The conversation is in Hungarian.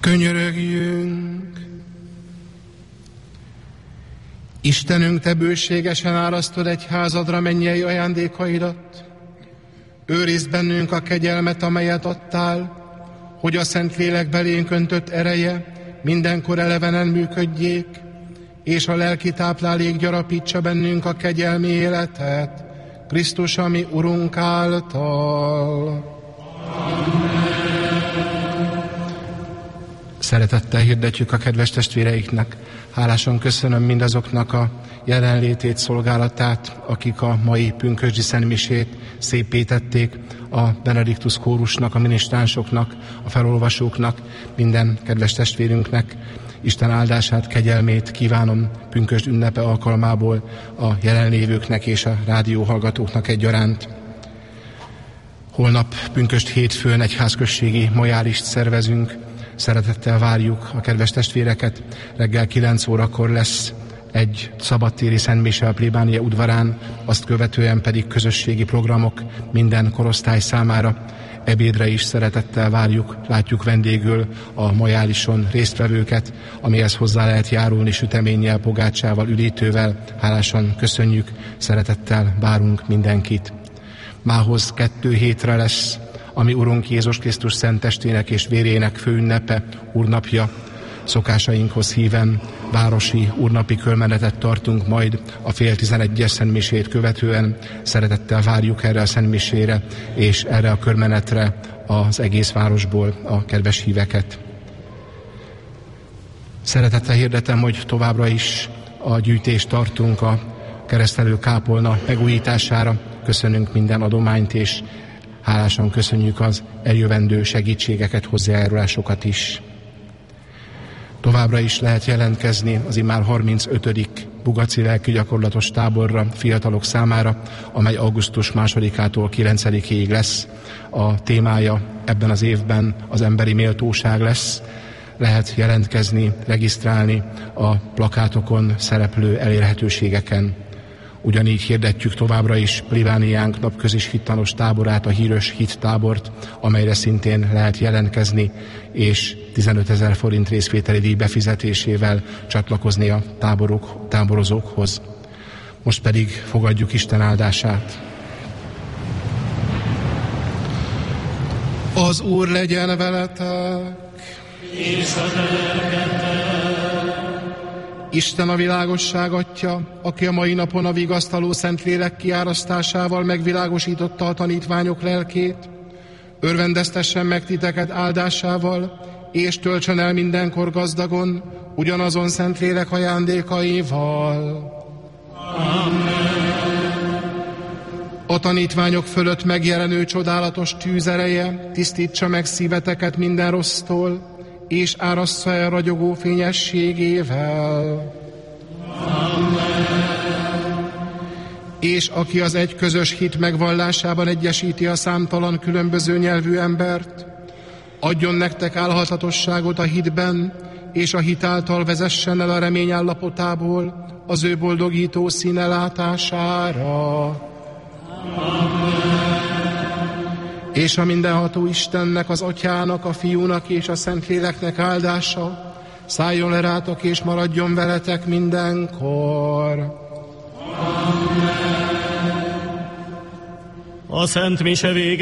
Könyörögjünk! Istenünk, te bőségesen árasztod egyházadra mennyei ajándékaidat. Őrizd bennünk a kegyelmet, amelyet adtál, hogy a Szentlélek belénk öntött ereje mindenkor elevenen működjék, és a lelki táplálék gyarapítsa bennünk a kegyelmi életet, Krisztus, ami Urunk által. Szeretettel hirdetjük a kedves testvéreiknek. Hálásan köszönöm mindazoknak a jelenlétét, szolgálatát, akik a mai pünkösdi szentmisét szépítették, a Benediktus kórusnak, a minisztránsoknak, a felolvasóknak, minden kedves testvérünknek. Isten áldását, kegyelmét kívánom pünkösd ünnepe alkalmából a jelenlévőknek és a rádióhallgatóknak egyaránt. Holnap pünkösd hétfőn egyházközségi majálist szervezünk. Szeretettel várjuk a kedves testvéreket. Reggel 9 órakor lesz egy szabadtéri szentmise a plébánia udvarán, azt követően pedig közösségi programok minden korosztály számára. Ebédre is szeretettel várjuk, látjuk vendégül a majálison résztvevőket, amihez hozzá lehet járulni süteménnyel, pogácsával, üdítővel. Hálásan köszönjük, szeretettel várunk mindenkit. Mához 2 hétre lesz a mi Urunk Jézus Krisztus szent testének és vérének főünnepe, úrnapja. Szokásainkhoz híven városi úrnapi körmenetet tartunk majd a fél 11-es szentmisét követően. Szeretettel várjuk erre a szentmisére és erre a körmenetre az egész városból a kedves híveket. Szeretettel hirdetem, hogy továbbra is a gyűjtést tartunk a keresztelő kápolna megújítására. Köszönünk minden adományt, és hálásan köszönjük az eljövendő segítségeket, hozzájárulásokat is. Továbbra is lehet jelentkezni az immár 35. Bugaci lelki gyakorlatos táborra fiatalok számára, amely augusztus 2-től 9-ig lesz. A témája ebben az évben az emberi méltóság lesz. Lehet jelentkezni, regisztrálni a plakátokon szereplő elérhetőségeken. Ugyanígy hirdetjük továbbra is plébániánk napközis hittanos táborát, a híres hittábort, amelyre szintén lehet jelentkezni, és 15 000 forint részvételi díj befizetésével csatlakozni a táborozókhoz. Most pedig fogadjuk Isten áldását. Az Úr legyen veletek! És a Isten a világosság Atya, aki a mai napon a vigasztaló Szentlélek kiárasztásával megvilágosította a tanítványok lelkét, örvendeztessen meg titeket áldásával, és töltsön el mindenkor gazdagon, ugyanazon Szentlélek ajándékaival. Amen. A tanítványok fölött megjelenő csodálatos tűzereje tisztítsa meg szíveteket minden rossztól, és árassza el ragyogó fényességével. Amen. És aki az egy közös hit megvallásában egyesíti a számtalan különböző nyelvű embert, adjon nektek állhatatosságot a hitben, és a hit által vezessen el a remény állapotából az ő boldogító színe látására. Amen. És a mindenható Istennek, az Atyának, a Fiúnak és a Szentléleknek áldása szálljon le rátok és maradjon veletek mindenkor. Amen. A Szent Mise vége.